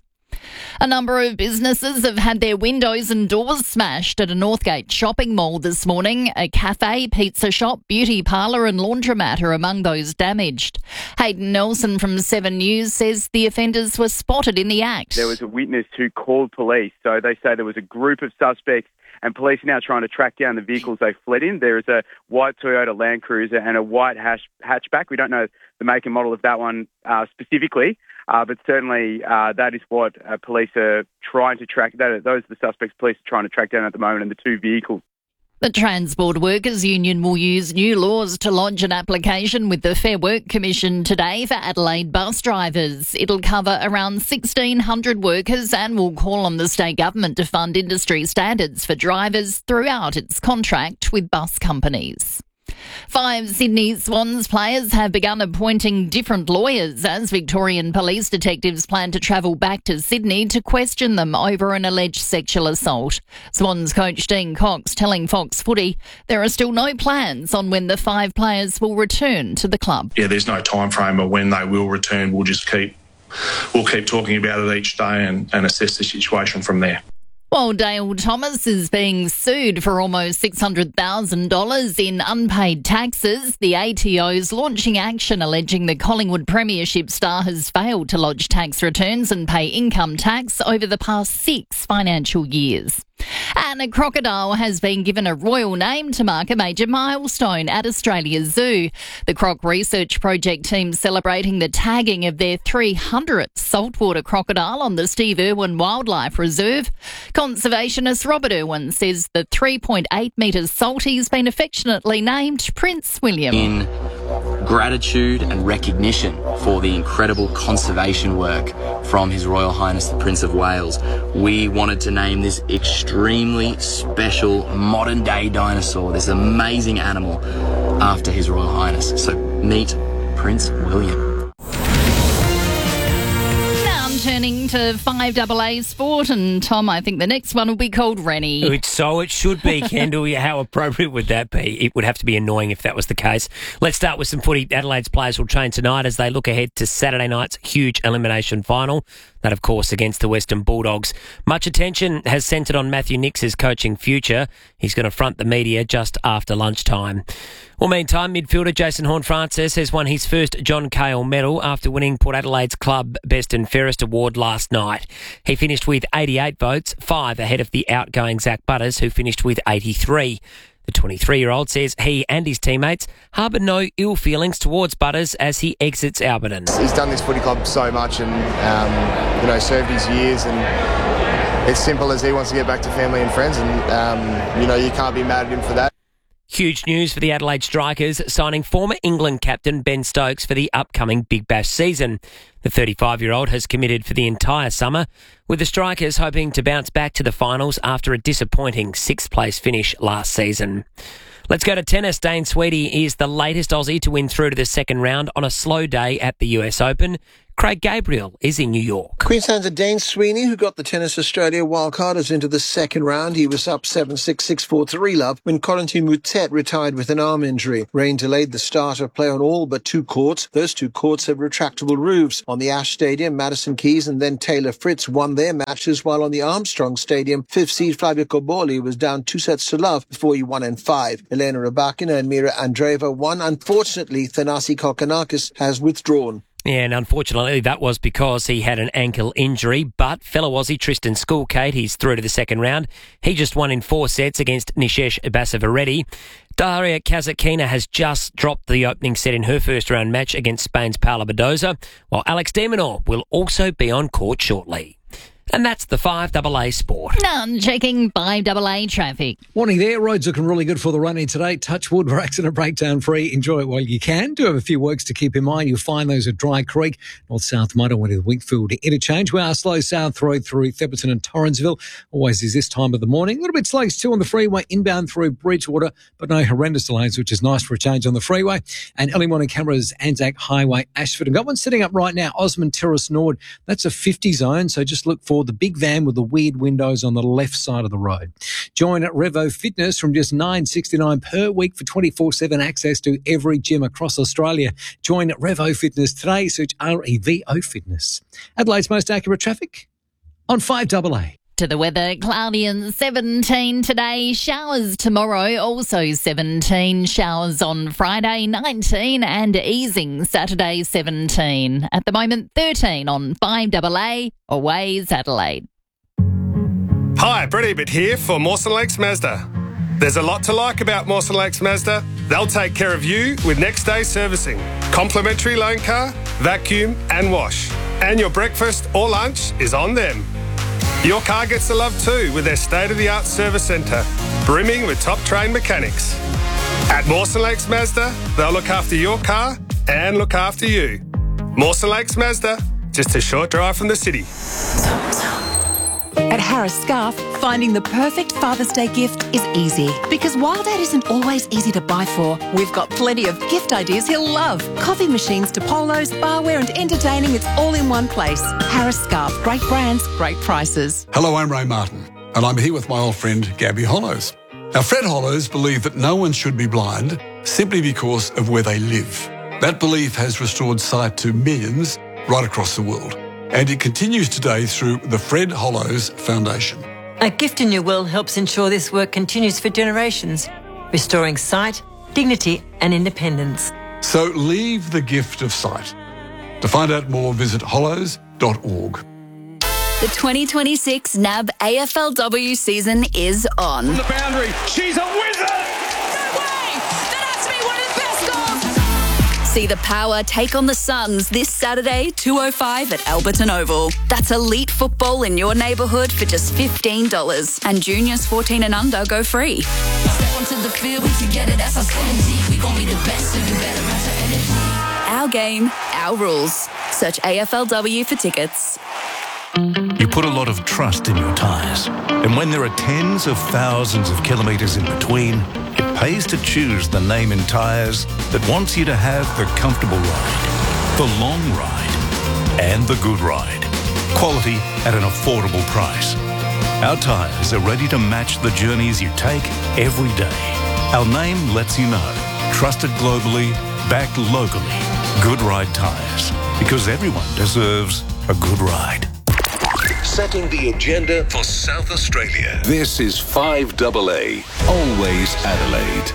A number of businesses have had their windows and doors smashed at a Northgate shopping mall this morning. A cafe, pizza shop, beauty parlour and laundromat are among those damaged. Hayden Nelson from Seven News says the offenders were spotted in the act. There was a witness who called police, so they say there was a group of suspects and police are now trying to track down the vehicles they fled in. There is a white Toyota Land Cruiser and a white hash- hatchback. We don't know the make and model of that one uh, specifically. Uh, but certainly uh, that is what uh, police are trying to track. That, those are the suspects police are trying to track down at the moment, and the two vehicles. The Transport Workers Union will use new laws to lodge an application with the Fair Work Commission today for Adelaide bus drivers. It'll cover around sixteen hundred workers and will call on the state government to fund industry standards for drivers throughout its contract with bus companies. Five Sydney Swans players have begun appointing different lawyers as Victorian police detectives plan to travel back to Sydney to question them over an alleged sexual assault. Swans coach Dean Cox telling Fox Footy there are still no plans on when the five players will return to the club. Yeah, there's no time frame of when they will return. We'll just keep we'll keep talking about it each day and, and assess the situation from there. Well, Dale Thomas is being sued for almost six hundred thousand dollars in unpaid taxes. The A T O's launching action alleging the Collingwood Premiership star has failed to lodge tax returns and pay income tax over the past six financial years. And a crocodile has been given a royal name to mark a major milestone at Australia's zoo. The Croc Research Project team celebrating the tagging of their three hundredth saltwater crocodile on the Steve Irwin Wildlife Reserve. Conservationist Robert Irwin says the three point eight metre salty's been affectionately named Prince William. In gratitude and recognition for the incredible conservation work from His Royal Highness the Prince of Wales, we wanted to name this extremely special modern day dinosaur, this amazing animal, after His Royal Highness. So meet Prince William. Now I'm turning to five A A Sport, and Tom, I think the next one will be called Rennie. It's so it should be, Kendall. Yeah, how appropriate would that be? It would have to be annoying if that was the case. Let's start with some footy. Adelaide's players will train tonight as they look ahead to Saturday night's huge elimination final. That, of course, against the Western Bulldogs. Much attention has centred on Matthew Nix's coaching future. He's going to front the media just after lunchtime. Well, meantime, midfielder Jason Horne-Francis has won his first John Cahill medal after winning Port Adelaide's Club Best and Fairest award last night. He finished with eighty-eight votes, five ahead of the outgoing Zach Butters, who finished with eighty-three. The twenty-three-year-old says he and his teammates harbour no ill feelings towards Butters as he exits Alberton. He's done this footy club so much and, um, you know, served his years, and it's simple as he wants to get back to family and friends, and, um, you know, you can't be mad at him for that. Huge news for the Adelaide Strikers, signing former England captain Ben Stokes for the upcoming Big Bash season. The thirty-five-year-old has committed for the entire summer, with the Strikers hoping to bounce back to the finals after a disappointing sixth-place finish last season. Let's go to tennis. Dane Sweetie is the latest Aussie to win through to the second round on a slow day at the U S Open. Craig Gabriel is in New York. Queenslander Dane Sweeney, who got the Tennis Australia wildcard, is into the second round. He was up seven six, six four, three love when Corentin Moutet retired with an arm injury. Rain delayed the start of play on all but two courts. Those two courts have retractable roofs. On the Ash Stadium, Madison Keys and then Taylor Fritz won their matches, while on the Armstrong Stadium, fifth seed Flavio Cobolli was down two sets to love before he won in five. Elena Rybakina and Mira Andreeva won. Unfortunately, Thanasi Kokkinakis has withdrawn. Yeah, and unfortunately that was because he had an ankle injury, but fellow Aussie Tristan Schoolkate, he's through to the second round. He just won in four sets against Nishesh Basavaredi. Daria Kasatkina has just dropped the opening set in her first round match against Spain's Paula Badoza, while Alex de Minaur will also be on court shortly. And that's the five double A Sport. None checking five double A traffic. Warning there, roads looking really good for the run-in today. Touch wood, we're accident breakdown free. Enjoy it while you can. Do have a few works to keep in mind. You'll find those at Dry Creek, North-South Motorway to the Winkfield interchange. We are slow south road through Thepperton and Torrensville. Always is this time of the morning. A little bit slow still on the freeway inbound through Bridgewater, but no horrendous delays, which is nice for a change on the freeway. And early morning cameras, Anzac Highway, Ashford. And got one sitting up right now, Osmond Terrace Nord. That's a fifty zone, so just look for the big van with the weird windows on the left side of the road. Join at Revo Fitness from just nine dollars sixty-nine per week for twenty-four seven access to every gym across Australia. Join at Revo Fitness today. Search R E V O Fitness. Adelaide's most accurate traffic on five double A. To the weather, cloudy and seventeen today, showers tomorrow, also seventeen, showers on Friday, nineteen, and easing Saturday, seventeen. At the moment, thirteen on five double A, Always Adelaide. Hi, Brett Ebert here for Mawson Lakes Mazda. There's a lot to like about Mawson Lakes Mazda. They'll take care of you with next day servicing, complimentary loan car, vacuum and wash. And your breakfast or lunch is on them. Your car gets the love too with their state-of-the-art service centre, brimming with top-trained mechanics. At Mawson Lakes Mazda, they'll look after your car and look after you. Mawson Lakes Mazda, just a short drive from the city. At Harris Scarf, finding the perfect Father's Day gift is easy. Because while Dad isn't always easy to buy for, we've got plenty of gift ideas he'll love. Coffee machines to polos, barware and entertaining, it's all in one place. Harris Scarf, great brands, great prices. Hello, I'm Ray Martin, and I'm here with my old friend Gabby Hollows. Now, Fred Hollows believe that no one should be blind simply because of where they live. That belief has restored sight to millions right across the world. And it continues today through the Fred Hollows Foundation. A Gift in Your Will helps ensure this work continues for generations, restoring sight, dignity and independence. So leave the gift of sight. To find out more, visit hollows dot org. The twenty twenty-six N A B A F L W season is on. From the boundary, she's a wizard! See the Power take on the Suns this Saturday, two oh five at Alberton Oval. That's elite football in your neighbourhood for just fifteen dollars. And juniors fourteen and under go free. Step onto the field, we together, that's our synergy. We gon' be the best, so you better match our energy. Our game, our rules. Search A F L W for tickets. You put a lot of trust in your tyres. And when there are tens of thousands of kilometres in between, it pays to choose the name in tyres that wants you to have the comfortable ride, the long ride, and the good ride. Quality at an affordable price. Our tyres are ready to match the journeys you take every day. Our name lets you know. Trusted globally, backed locally. Good Ride Tyres. Because everyone deserves a good ride. Setting the agenda for South Australia. This is five double A, Always Adelaide.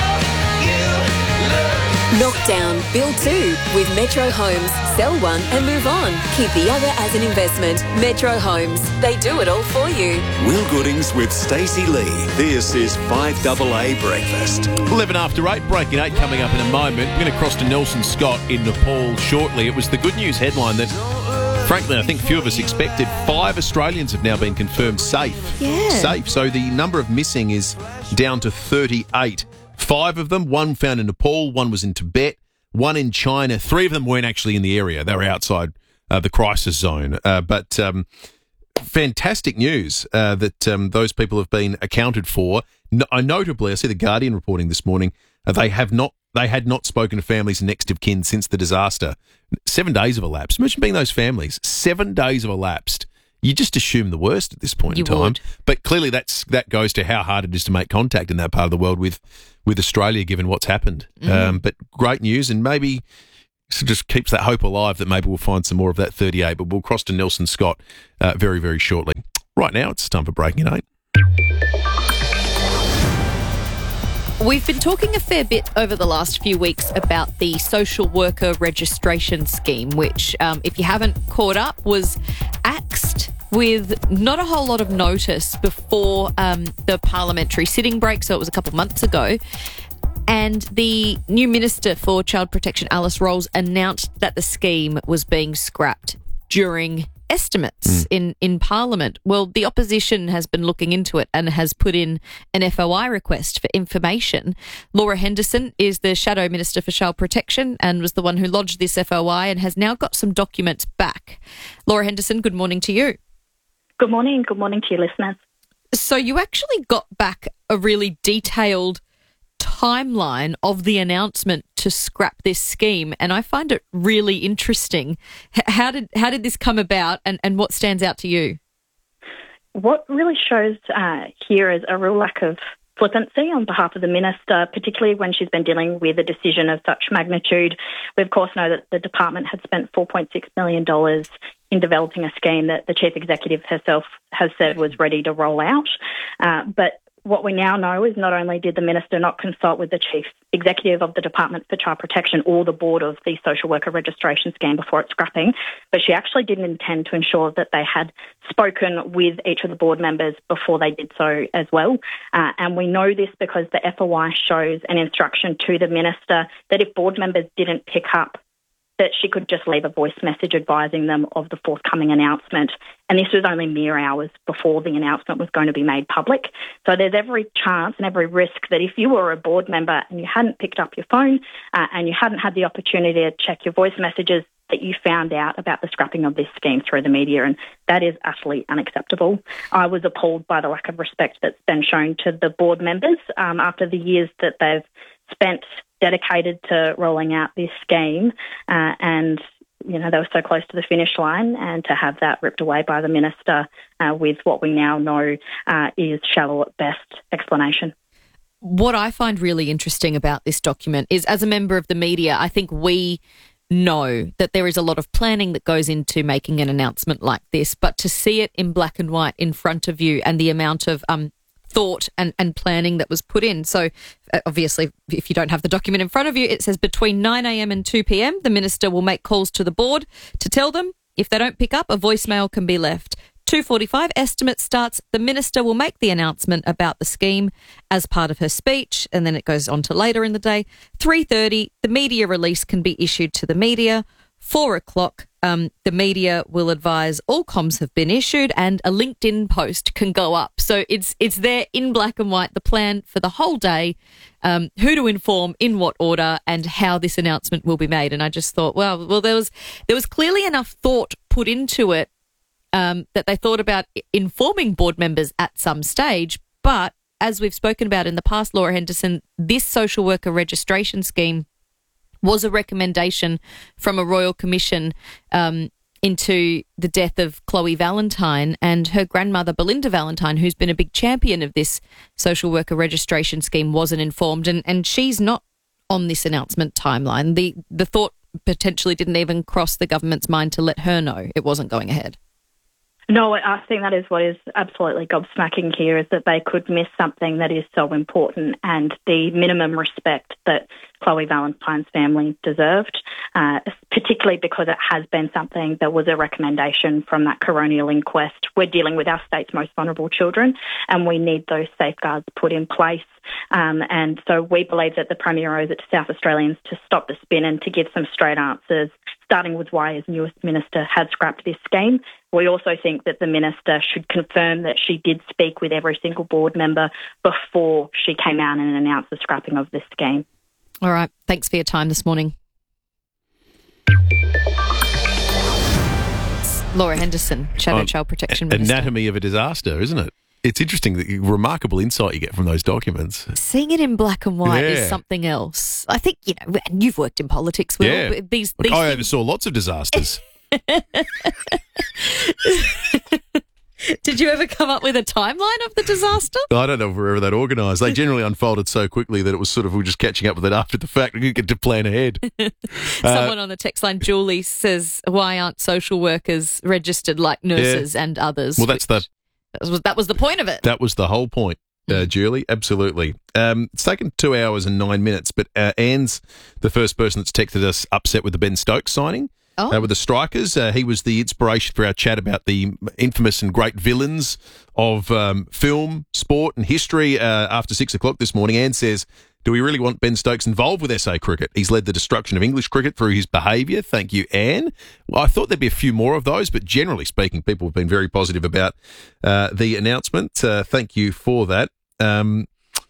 Knockdown, build two with Metro Homes. Sell one and move on. Keep the other as an investment. Metro Homes. They do it all for you. Will Goodings with Stacey Lee. This is five double A Breakfast. eleven after eight, breaking eight coming up in a moment. We're going to cross to Nelson Scott in Nepal shortly. It was the good news headline that, frankly, I think few of us expected. Five Australians have now been confirmed safe. Yeah. Safe. So the number of missing is down to thirty-eight. Five of them, one found in Nepal, one was in Tibet, one in China. Three of them weren't actually in the area. They were outside uh, the crisis zone. Uh, but um, fantastic news uh, that um, those people have been accounted for. No, uh, notably, I see the Guardian reporting this morning, uh, they have not, they had not spoken to families and next of kin since the disaster. Seven days have elapsed. Imagine being those families. Seven days have elapsed. You just assume the worst at this point You in time. would. But clearly that's that goes to how hard it is to make contact in that part of the world with, with Australia, given what's happened. Mm. Um, but great news, and maybe so just keeps that hope alive that maybe we'll find some more of that thirty-eight. But we'll cross to Nelson Scott uh, very, very shortly. Right now, it's time for Breaking at eight. We've been talking a fair bit over the last few weeks about the social worker registration scheme, which, um, if you haven't caught up, was axed with not a whole lot of notice before um, the parliamentary sitting break, so it was a couple of months ago. And the new Minister for Child Protection, Alice Rolls, announced that the scheme was being scrapped during estimates mm. in, in Parliament. Well, the opposition has been looking into it and has put in an F O I request for information. Laura Henderson is the Shadow Minister for Child Protection and was the one who lodged this F O I and has now got some documents back. Laura Henderson, good morning to you. Good morning. Good morning to your listeners. So you actually got back a really detailed timeline of the announcement to scrap this scheme, and I find it really interesting. H- how did how did this come about, and, and what stands out to you? What really shows uh, here is a real lack of flippancy on behalf of the Minister, particularly when she's been dealing with a decision of such magnitude. We, of course, know that the department had spent four point six million dollars in developing a scheme that the Chief Executive herself has said was ready to roll out. Uh, but what we now know is not only did the Minister not consult with the Chief Executive of the Department for Child Protection or the board of the Social Worker Registration Scheme before its scrapping, but she actually didn't intend to ensure that they had spoken with each of the board members before they did so as well. Uh, and we know this because the F O I shows an instruction to the Minister that if board members didn't pick up, that she could just leave a voice message advising them of the forthcoming announcement. And this was only mere hours before the announcement was going to be made public. So there's every chance and every risk that if you were a board member and you hadn't picked up your phone uh, and you hadn't had the opportunity to check your voice messages, that you found out about the scrapping of this scheme through the media, and that is utterly unacceptable. I was appalled by the lack of respect that's been shown to the board members um, after the years that they've spent dedicated to rolling out this scheme, uh, and you know they were so close to the finish line, and to have that ripped away by the Minister uh, with what we now know uh, is shallow at best explanation. What I find really interesting about this document is, as a member of the media, I think we know that there is a lot of planning that goes into making an announcement like this, but to see it in black and white in front of you and the amount of um, thought and, and planning that was put in. So uh, obviously, if you don't have the document in front of you, it says between nine a.m. and two p.m, the Minister will make calls to the board to tell them if they don't pick up, a voicemail can be left. two forty-five estimate starts. The Minister will make the announcement about the scheme as part of her speech, and then it goes on to later in the day. three thirty, the media release can be issued to the media. four o'clock, um, the media will advise all comms have been issued and a LinkedIn post can go up. So it's it's there in black and white, the plan for the whole day, um, who to inform, in what order, and how this announcement will be made. And I just thought, well, well, there was there was clearly enough thought put into it um, that they thought about informing board members at some stage. But as we've spoken about in the past, Laura Henderson, this social worker registration scheme was a recommendation from a Royal Commission um, into the death of Chloe Valentine, and her grandmother, Belinda Valentine, who's been a big champion of this social worker registration scheme, wasn't informed, and, and she's not on this announcement timeline. The, the thought potentially didn't even cross the government's mind to let her know it wasn't going ahead. No, I think that is what is absolutely gobsmacking here, is that they could miss something that is so important, and the minimum respect that Chloe Valentine's family deserved, uh, particularly because it has been something that was a recommendation from that coronial inquest. We're dealing with our state's most vulnerable children, and we need those safeguards put in place. Um, and so we believe that the Premier owes it to South Australians to stop the spin and to give some straight answers, starting with why his newest minister had scrapped this scheme. We also think that the Minister should confirm that she did speak with every single board member before she came out and announced the scrapping of this scheme. All right. Thanks for your time this morning. Laura Henderson, Shadow Um, Child Protection Minister. Anatomy of a disaster, isn't it? It's interesting, the remarkable insight you get from those documents. Seeing it in black and white Yeah. is something else. I think, you know, and you've worked in politics, Will. Yeah. but These, Look, these I things- oversaw lots of disasters. Did you ever come up with a timeline of the disaster? I don't know if we were ever that organised. They generally unfolded so quickly that it was sort of, we were just catching up with it after the fact. We didn't get to plan ahead. Someone on the text line, Julie, says, why aren't social workers registered like nurses and others? Well, that's the... That was, that was the point of it. That was the whole point, uh, Julie. Absolutely. Um, it's taken two hours and nine minutes, but uh, Anne's the first person that's texted us upset with the Ben Stokes signing. Oh. Uh, with the Strikers. Uh, he was the inspiration for our chat about the infamous and great villains of um, film, sport and history uh, after six o'clock this morning. Anne says, do we really want Ben Stokes involved with S A cricket? He's led the destruction of English cricket through his behaviour. Thank you, Anne. Well, I thought there'd be a few more of those, but generally speaking, people have been very positive about uh, the announcement. Uh, thank you for that. Um,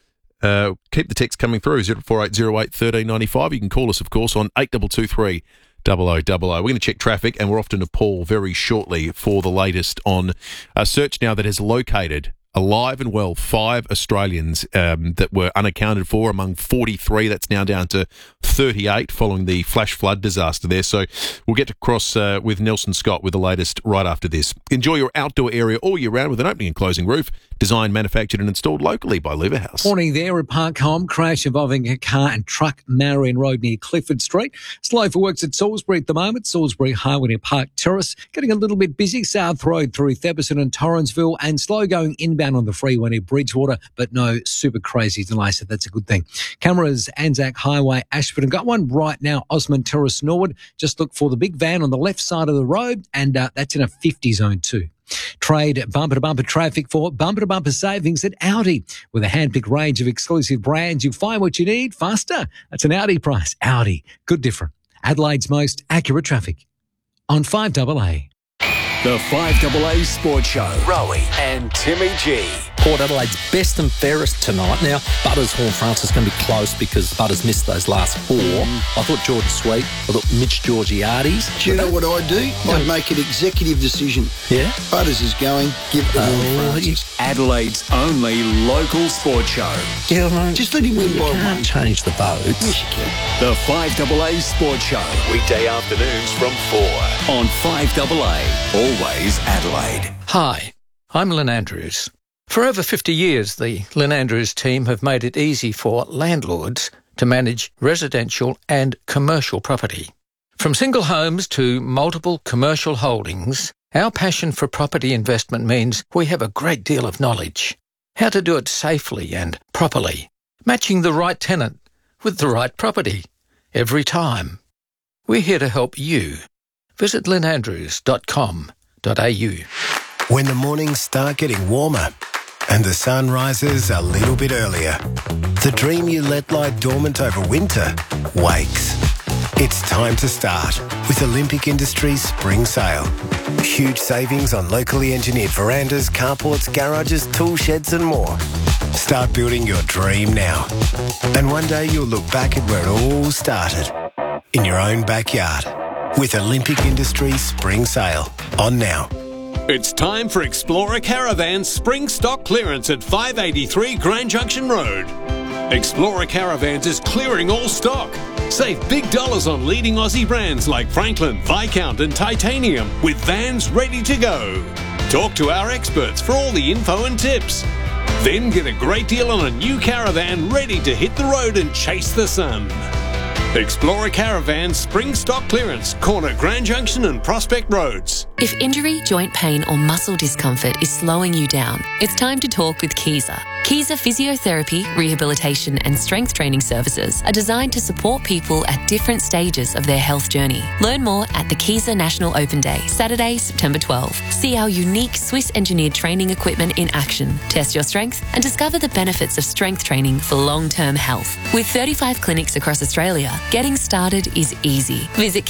uh, keep the text coming through, zero four eight zero eight one three nine five. You can call us, of course, on eight two two three double oh double oh. We're going to check traffic, and we're off to Nepal very shortly for the latest on a search now that has located, alive and well, five Australians um, that were unaccounted for among forty-three. That's now down to thirty-eight following the flash flood disaster there. So we'll get to cross uh, with Nelson Scott with the latest right after this. Enjoy your outdoor area all year round with an opening and closing roof, designed, manufactured and installed locally by Lever House. Morning there at Park Home. Crash involving a car and truck, Marion Road near Clifford Street. Slow for works at Salisbury at the moment. Salisbury Highway near Park Terrace. Getting a little bit busy. South Road through Theberson and Torrensville, and slow going inbound on the freeway near Bridgewater, but no super crazy delay, so that's a good thing. Cameras, Anzac Highway, Ashford, and got one right now, Osmond Terrace Norwood. Just look for the big van on the left side of the road, and uh, that's in a fifty zone too. Trade bumper-to-bumper traffic for bumper-to-bumper savings at Audi. With a hand-picked range of exclusive brands, you'll find what you need faster. That's an Audi price. Audi. Good different. Adelaide's most accurate traffic. On five A A. The five A A Sports Show. Rowie and Timmy G. Port Adelaide's best and fairest tonight. Now, Butters Horn France is going to be close because Butters missed those last four. Mm. I thought Jordan Sweet, I thought Mitch Georgiades. Do you know what I'd do? I'd make an executive decision. Yeah? Butters is going, give the Oh, Horn you- France. Adelaide's only local sports show. Yeah, no, Just let him win you by can't one. change the votes. Yes, you can. The five A A Sports Show. Weekday afternoons from four on five A A. Always Adelaide. Hi, I'm Lynn Andrews. For over fifty years, the Lynn Andrews team have made it easy for landlords to manage residential and commercial property. From single homes to multiple commercial holdings, our passion for property investment means we have a great deal of knowledge. How to do it safely and properly, matching the right tenant with the right property every time. We're here to help you. Visit lynn andrews dot com dot a u. When the mornings start getting warmer and the sun rises a little bit earlier, the dream you let lie dormant over winter wakes. It's time to start with Olympic Industries Spring Sale. Huge savings on locally engineered verandas, carports, garages, tool sheds and more. Start building your dream now. And one day you'll look back at where it all started, in your own backyard, with Olympic Industries Spring Sale on now. It's time for Explorer Caravan's spring stock clearance at five eighty-three Grand Junction Road. Explorer Caravans is clearing all stock. Save big dollars on leading Aussie brands like Franklin, Viscount and Titanium with vans ready to go. Talk to our experts for all the info and tips. Then get a great deal on a new caravan ready to hit the road and chase the sun. Explorer Caravan Spring Stock Clearance, corner Grand Junction and Prospect Roads. If injury, joint pain or muscle discomfort is slowing you down, it's time to talk with Kiesa. Kiesa Physiotherapy, Rehabilitation and Strength Training Services are designed to support people at different stages of their health journey. Learn more at the Kiesa National Open Day, Saturday, September twelfth. See our unique Swiss-engineered training equipment in action, test your strength and discover the benefits of strength training for long-term health. With thirty-five clinics across Australia, getting started is easy. Visit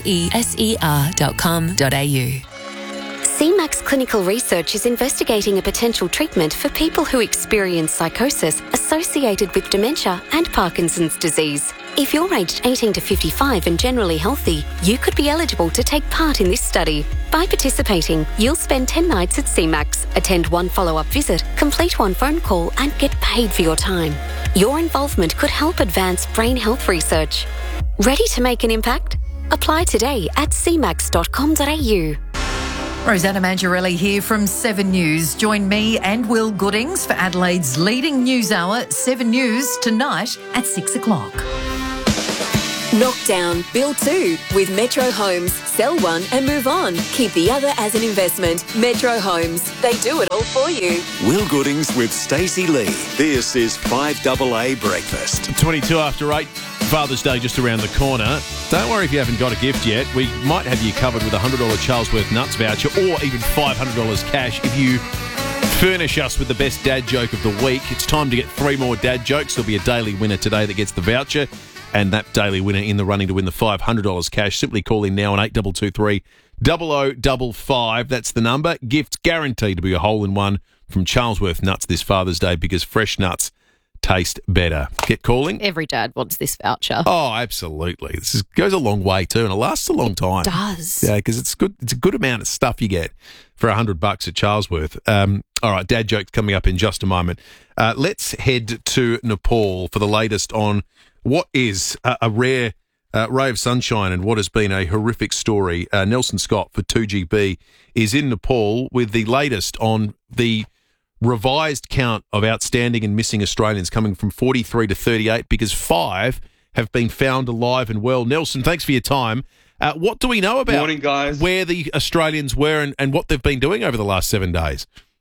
kieser dot com dot a u. C MAX Clinical Research is investigating a potential treatment for people who experience psychosis associated with dementia and Parkinson's disease. If you're aged eighteen to fifty-five and generally healthy, you could be eligible to take part in this study. By participating, you'll spend ten nights at C MAX, attend one follow-up visit, complete one phone call and get paid for your time. Your involvement could help advance brain health research. Ready to make an impact? Apply today at c max dot com dot a u. Rosanna Mangiarelli here from Seven News. Join me and Will Goodings for Adelaide's leading news hour, Seven News, tonight at six o'clock. Knockdown, build two with Metro Homes. Sell one and move on. Keep the other as an investment. Metro Homes. They do it all for you. Will Goodings with Stacey Lee. This is five double A Breakfast. twenty-two after eight. Father's Day just around the corner. Don't worry if you haven't got a gift yet. We might have you covered with a one hundred dollars Charlesworth Nuts voucher or even five hundred dollars cash if you furnish us with the best dad joke of the week. It's time to get three more dad jokes. There'll be a daily winner today that gets the voucher, and that daily winner in the running to win the five hundred dollars cash. Simply call in now on eight two two three, zero zero five five. That's the number. Gift guaranteed to be a hole-in-one from Charlesworth Nuts this Father's Day because fresh nuts taste better. Get calling. Every dad wants this voucher. Oh, absolutely. This is, goes a long way too, and it lasts a long time. It does. Yeah, because it's good. It's a good amount of stuff you get for a hundred bucks at Charlesworth. Um, all right, dad jokes coming up in just a moment. Uh, let's head to Nepal for the latest on what is a, a rare uh, ray of sunshine and what has been a horrific story. Uh, Nelson Scott for two G B is in Nepal with the latest on the revised count of outstanding and missing Australians coming from forty-three to thirty-eight because five have been found alive and well. Nelson, thanks for your time. Uh, what do we know about Morning, guys. where the Australians were and, and what they've been doing over the last seven days?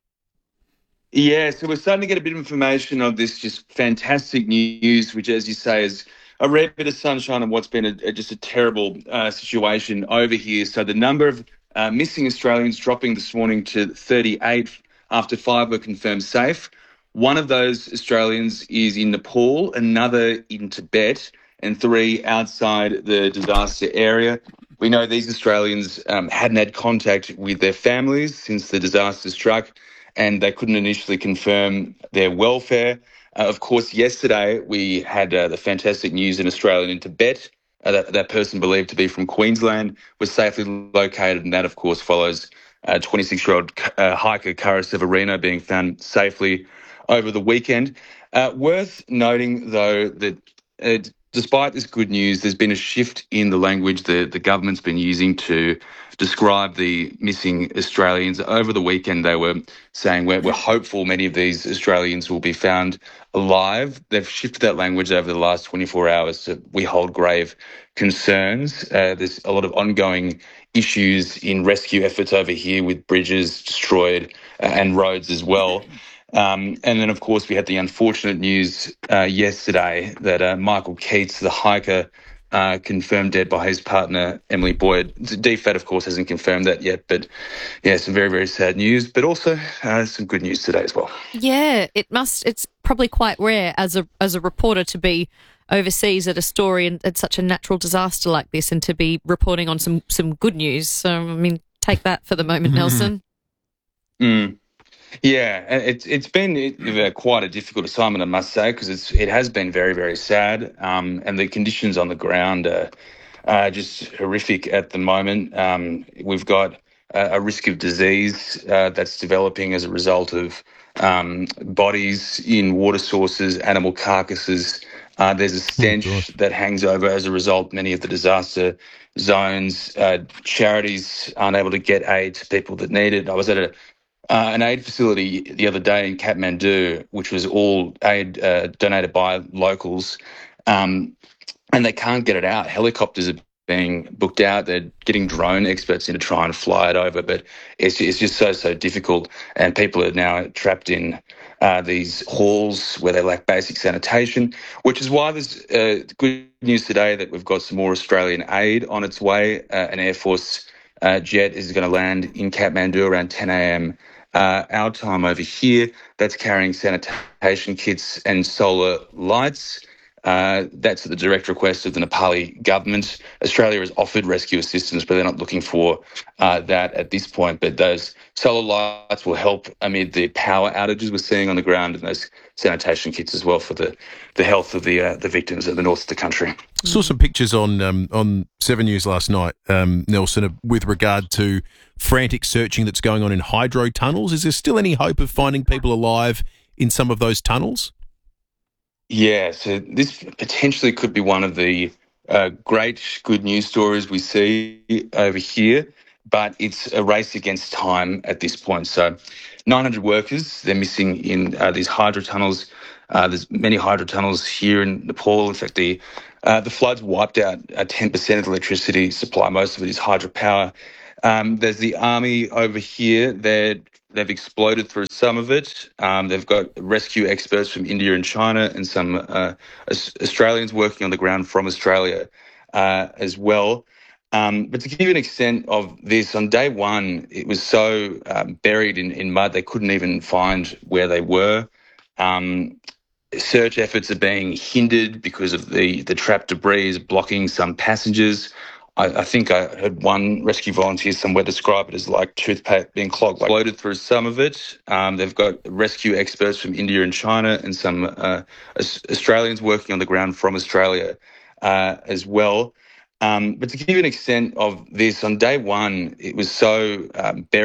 Yeah, so we're starting to get a bit of information on this just fantastic news, which, as you say, is a rare bit of sunshine on what's been a, a, just a terrible uh, situation over here. So the number of uh, missing Australians dropping this morning to thirty-eight after five were confirmed safe. One of those Australians is in Nepal, another in Tibet, and three outside the disaster area. We know these Australians um, hadn't had contact with their families since the disaster struck, and they couldn't initially confirm their welfare. Uh, of course, yesterday we had uh, the fantastic news in Australia in Tibet. Uh, that, that person believed to be from Queensland was safely located, and that, of course, follows uh, twenty-six-year-old uh, hiker Kara Severino being found safely over the weekend. Uh, worth noting, though, that uh, despite this good news, there's been a shift in the language that the government's been using to describe the missing Australians. Over the weekend, they were saying we're, we're hopeful many of these Australians will be found alive. They've shifted that language over the last twenty-four hours to we hold grave concerns. Uh, there's a lot of ongoing issues in rescue efforts over here with bridges destroyed uh, and roads as well. Um, and then, of course, we had the unfortunate news uh, yesterday that uh, Michael Keats, the hiker, uh, confirmed dead by his partner, Emily Boyd. D F A T, of course, hasn't confirmed that yet. But, yeah, some very, very sad news, but also uh, some good news today as well. Yeah, it must. It's probably quite rare as a as a reporter to be overseas at a story and at such a natural disaster like this and to be reporting on some, some good news. So, I mean, take that for the moment, Nelson. Mm. Yeah, it's it's been quite a difficult assignment, I must say, because it's it has been very, very sad, um, and the conditions on the ground are, are just horrific at the moment. Um, we've got a, a risk of disease uh, that's developing as a result of um, bodies in water sources, animal carcasses. Uh, there's a stench oh, that hangs over as a result. Many of the disaster zones, uh, charities aren't able to get aid to people that need it. I was at a Uh, an aid facility the other day in Kathmandu, which was all aid uh, donated by locals, um, and they can't get it out. Helicopters are being booked out. They're getting drone experts in to try and fly it over, but it's, it's just so, so difficult, and people are now trapped in uh, these halls where they lack basic sanitation, which is why there's uh, good news today that we've got some more Australian aid on its way. Uh, an Air Force uh, jet is going to land in Kathmandu around ten a.m. Uh, our time over here, that's carrying sanitation kits and solar lights. Uh, that's at the direct request of the Nepali government. Australia has offered rescue assistance, but they're not looking for uh, that at this point. But those solar lights will help amid the power outages we're seeing on the ground, and those sanitation kits as well for the, the health of the uh, the victims at the north of the country. Saw some pictures on um, on Seven News last night, um, Nelson, with regard to frantic searching that's going on in hydro tunnels. Is there still any hope of finding people alive in some of those tunnels? Yeah, so this potentially could be one of the uh, great good news stories we see over here, but it's a race against time at this point. So nine hundred workers, they're missing in uh, these hydro tunnels. Uh, there's many hydro tunnels here in Nepal. In fact, the uh, the floods wiped out uh, ten percent of the electricity supply. Most of it is hydropower. Um, there's the army over here. They're They've exploded through some of it. Um, they've got rescue experts from India and China, and some uh, Australians working on the ground from Australia uh, as well. Um, but to give you an extent of this, on day one, it was so um, buried in, in mud they couldn't even find where they were. Um, search efforts are being hindered because of the, the trapped debris is blocking some passengers. I, I think I heard one rescue volunteer somewhere describe it as like toothpaste being clogged, like floated through some of it. Um, they've got rescue experts from India and China, and some uh, Australians working on the ground from Australia uh, as well. Um, but to give you an extent of this, on day one, it was so um, buried